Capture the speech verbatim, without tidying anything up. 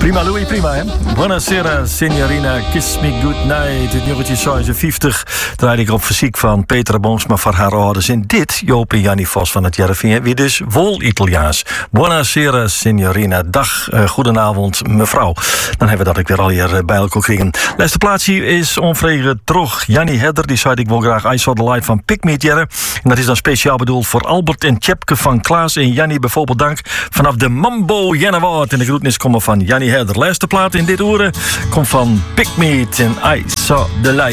Prima, Louis, prima, hè? Buonasera, signorina, kiss me goodnight. Het nummertje zesenvijftig draaide ik op fysiek van Petra Boomsma voor haar ouders. En dit, Joop en Jannie Vos van het Jereveen, weer dus vol Italiaans. Buonasera, signorina. Dag, uh, goedenavond, mevrouw. Dan hebben we dat ik weer al hier uh, bij elkaar kregen. Laatste plaats hier is onvregen terug. Jannie Hedder, die zei ik wil graag I Saw the Light van Pick Me It Jerre. En dat is dan speciaal bedoeld voor Albert en Tjepke van Klaas en Jannie bijvoorbeeld dank vanaf de Mambo Jennewaard. En de groetnis komen van Jannie Hedder. Laatste plaat in dit oren komt van Pick Me It en I Saw the Light.